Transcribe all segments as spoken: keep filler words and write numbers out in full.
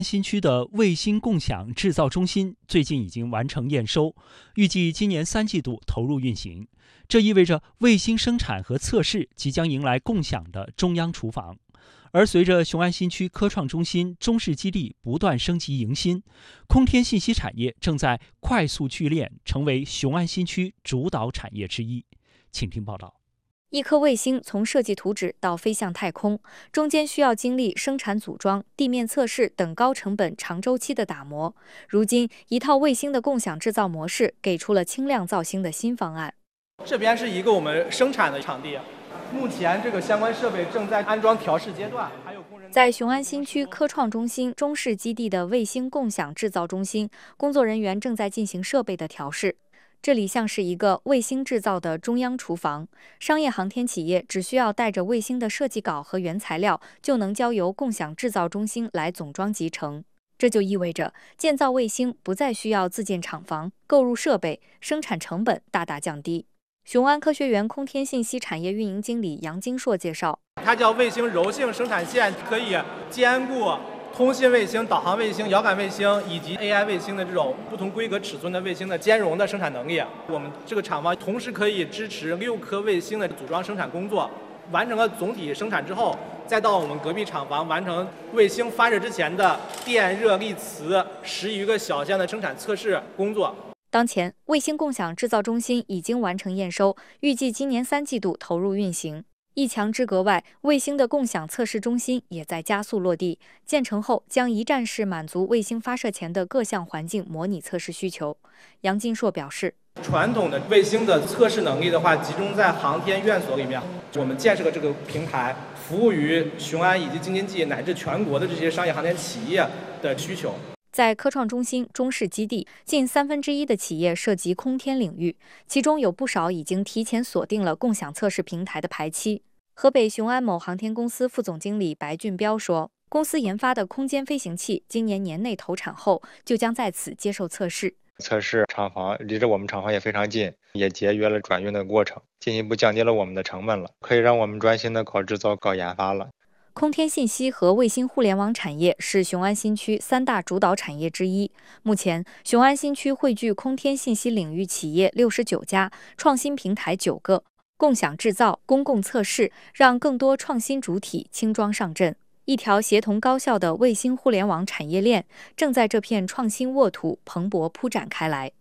新区的卫星共享制造中心最近已经完成验收，预计今年三季度投入运行。这意味着卫星生产和测试即将迎来共享的中央厨房。而随着雄安新区科创中心中试基地不断升级迎新，空天信息产业正在快速聚炼，成为雄安新区主导产业之一。请听报道。 一颗卫星从设计图纸到飞向太空，中间需要经历生产组装、地面测试等高成本、长周期的打磨。如今，一套卫星的共享制造模式给出了轻量造星的新方案。 这边是一个我们生产的场地，目前这个相关设备正在安装调试阶段，还有工人在雄安新区科创中心中试基地的卫星共享制造中心，工作人员正在进行设备的调试。这里像是一个卫星制造的中央厨房，商业航天企业只需要带着卫星的设计稿和原材料，就能交由共享制造中心来总装集成。这就意味着建造卫星不再需要自建厂房、购入设备，生产成本大大降低。雄安科学园空天信息产业运营经理杨金硕介绍， 它叫卫星柔性生产线，可以兼顾通信卫星、导航卫星、遥感卫星以及 A I 卫星的这种不同规格尺寸的卫星的兼容的生产能力。我们这个厂房同时可以支持六颗卫星的组装生产工作，完成了总体生产之后，再到我们隔壁厂房完成卫星发射之前的电热力磁十余个小项的生产测试工作。 当前，卫星共享制造中心已经完成验收，预计今年三季度投入运行。一墙之隔外，卫星的共享测试中心也在加速落地，建成后将一站式满足卫星发射前的各项环境模拟测试需求。杨金硕表示， 传统的卫星的测试能力的话，集中在航天院所里面。我们建设了这个平台，服务于雄安以及京津冀乃至全国的这些商业航天企业的需求。 在科创中心中试基地，近三分之一的企业涉及空天领域，其中有不少已经提前锁定了共享测试平台的排期。河北雄安某航天公司副总经理白俊彪说，公司研发的空间飞行器今年年内投产后，就将在此接受测试。 测试厂房离着我们厂房也非常近，也节约了转运的过程，进一步降低了我们的成本了，可以让我们专心的搞制造、搞研发了。 空天信息和卫星互联网产业是雄安新区三大主导产业之一。目前，雄安新区汇聚空天信息领域企业六十九家，创新平台九个，共享制造、公共测试，让更多创新主体轻装上阵。一条协同高效的卫星互联网产业链正在这片创新沃土蓬勃铺展开来。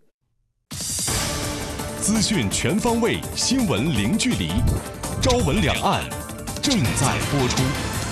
资讯全方位，新闻零距离，朝闻两岸正在播出。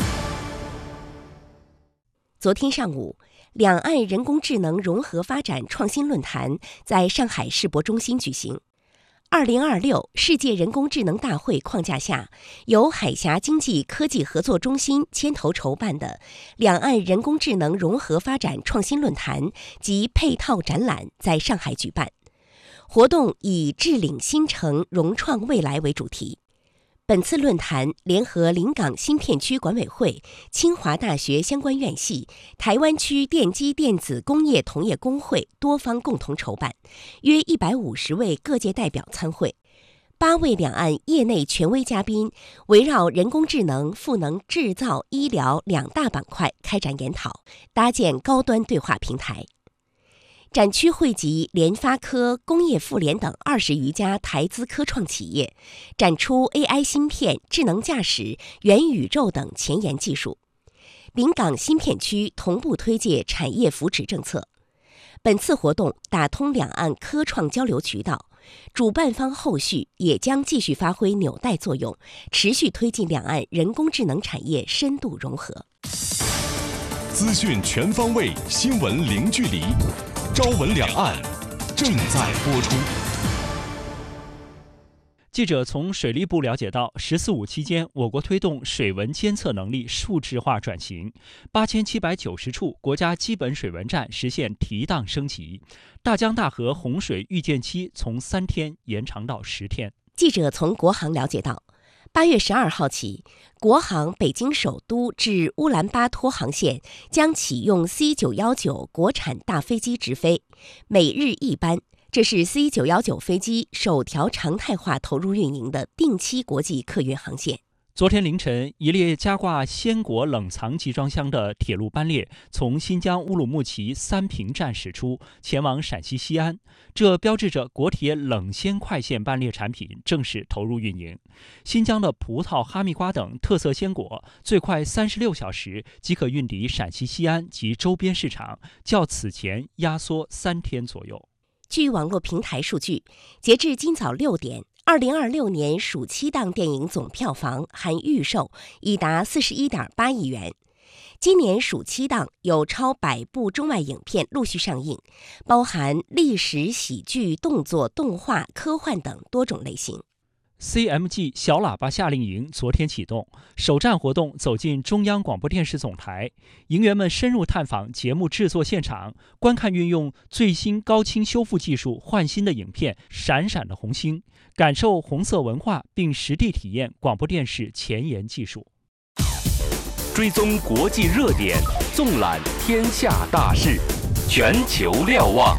昨天上午，两岸人工智能融合发展创新论坛在上海世博中心举行。二零二六世界人工智能大会框架下，由海峡经济科技合作中心牵头筹办的两岸人工智能融合发展创新论坛及配套展览在上海举办。活动以智领新城，融创未来为主题。本次论坛联合临港新片区管委会、清华大学相关院系、台湾区电机电子工业同业工会多方共同筹办，约一百五十位各界代表参会。八位两岸业内权威嘉宾围绕人工智能、赋能制造、医疗两大板块开展研讨，搭建高端对话平台。展区汇集联发科、工业妇联等二十余家台资科创企业，展出 A I 芯片、智能驾驶、元宇宙等前沿技术。临港新片区同步推介产业扶持政策。本次活动打通两岸科创交流渠道，主办方后续也将继续发挥纽带作用，持续推进两岸人工智能产业深度融合。 资讯全方位，新闻零距离，朝闻两岸正在播出。 记者从水利部了解到，十四五期间，我国推动水文监测能力数字化转型，八千七百九十处国家基本水文站实现提档升级，大江大河洪水预见期从三天延长到十天。 记者从国航了解到，八月十二号起，国航北京首都至乌兰巴托航线将启用 C 九一九国产大飞机直飞，每日一班。这是 C 九一九飞机首条常态化投入运营的定期国际客运航线。 昨天凌晨，一列加挂鲜果冷藏集装箱的铁路班列从新疆乌鲁木齐三平站驶出，前往陕西西安。这标志着国铁冷鲜快线班列产品正式投入运营。新疆的葡萄、哈密瓜等特色鲜果，最快三十六小时即可运抵陕西西安及周边市场，较此前压缩三天左右。 据网络平台数据，截至今早六点。二零二六年暑期档电影总票房含预售已达四十一点八亿元。今年暑期档有超百部中外影片陆续上映，包含历史、喜剧、动作、动画、科幻等多种类型。 C M G 小喇叭夏令营昨天启动，首站活动走进中央广播电视总台，营员们深入探访节目制作现场，观看运用最新高清修复技术换新的影片《闪闪的红星》，感受红色文化，并实地体验广播电视前沿技术。 追踪国际热点，纵览天下大事，全球瞭望。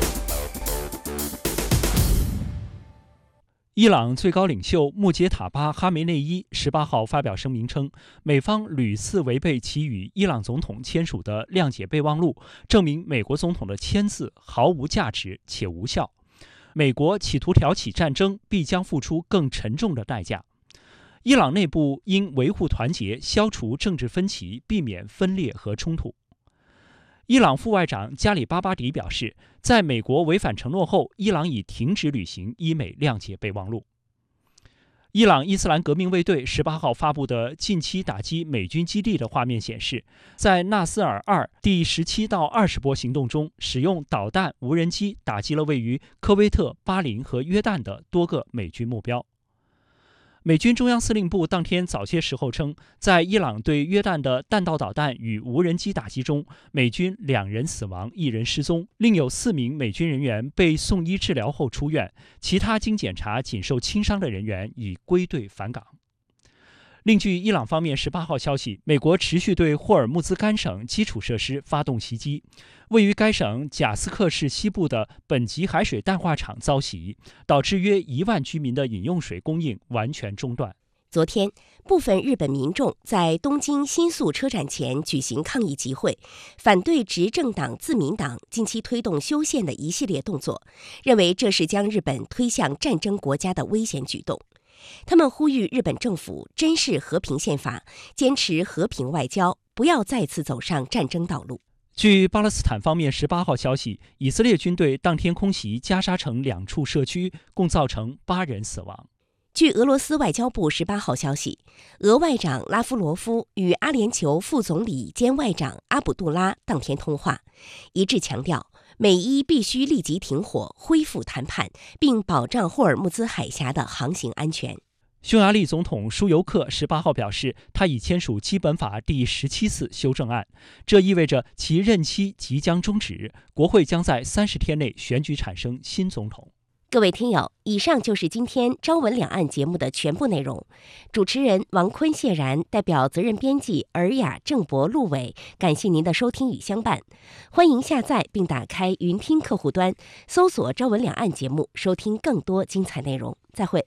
伊朗最高领袖穆杰塔巴·哈梅内伊十八号发表声明称，美方屡次违背其与伊朗总统签署的谅解备忘录，证明美国总统的签字毫无价值且无效。美国企图挑起战争，必将付出更沉重的代价。伊朗内部应维护团结，消除政治分歧，避免分裂和冲突。伊朗副外长加里巴巴迪表示，在美国违反承诺后，伊朗已停止履行伊美谅解备忘录。伊朗伊斯兰革命卫队十八号发布的近期打击美军基地的画面显示，在纳斯尔二第十七到二十波行动中，使用导弹、无人机打击了位于科威特、巴林和约旦的多个美军目标。美军中央司令部当天早些时候称，在伊朗对约旦的弹道导弹与无人机打击中，美军两人死亡，一人失踪，另有四名美军人员被送医治疗后出院，其他经检查仅受轻伤的人员已归队返岗。另据伊朗方面十八号消息，美国持续对霍尔木兹干省基础设施发动袭击，位于该省贾斯克市西部的本级海水淡化厂遭袭，导致约一万居民的饮用水供应完全中断。 昨天，部分日本民众在东京新宿车站前举行抗议集会，反对执政党自民党近期推动修宪的一系列动作，认为这是将日本推向战争国家的危险举动。他们呼吁日本政府珍视和平宪法，坚持和平外交，不要再次走上战争道路。 据巴勒斯坦方面十八号消息，以色列军队当天空袭加沙城两处社区，共造成八人死亡。 据俄罗斯外交部十八号消息，俄外长拉夫罗夫与阿联酋副总理兼外长阿卜杜拉当天通话，一致强调美伊必须立即停火、恢复谈判，并保障霍尔木兹海峡的航行安全。 匈牙利总统舒尤克十八号表示，他已签署基本法第十七次修正案，这意味着其任期即将终止，国会将在三十天内选举产生新总统。 各位听友，以上就是今天《朝闻两岸》节目的全部内容。主持人王坤、谢然代表责任编辑尔雅、郑博、陆伟，感谢您的收听与相伴。欢迎下载并打开云听客户端，搜索《朝闻两岸》节目，收听更多精彩内容。再会。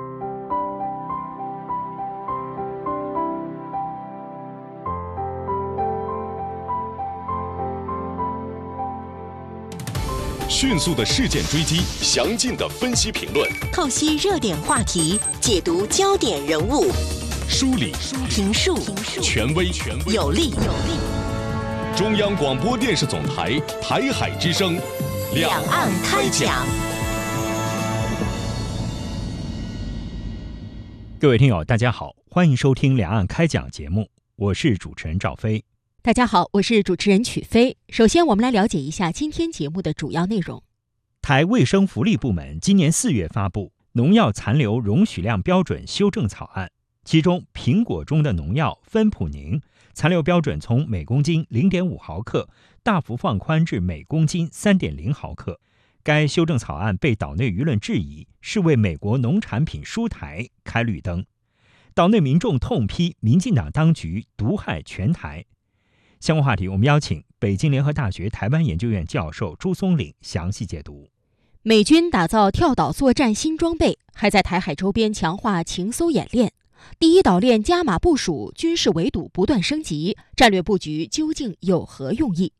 迅速的事件追击，详尽的分析评论， 透析热点话题，解读焦点人物， 梳理评述权威有力。 中央广播电视总台台海之声， 两岸开讲。 各位听友，大家好，欢迎收听两岸开讲节目，我是主持人赵飞。 大家好，我是主持人曲飞。首先，我们来了解一下今天节目的主要内容。 台卫生福利部门今年四月发布农药残留容许量标准修正草案，其中苹果中的农药芬普宁残留标准从每公斤 零点五毫克大幅放宽至每公斤 三点零毫克。该修正草案被岛内舆论质疑是为美国农产品输台开绿灯，岛内民众痛批民进党当局毒害全台。相关话题，我们邀请北京联合大学台湾研究院教授朱松岭详细解读。 美军打造跳岛作战新装备，还在台海周边强化情搜演练。 第一岛链加码部署，军事围堵不断升级，战略布局究竟有何用意？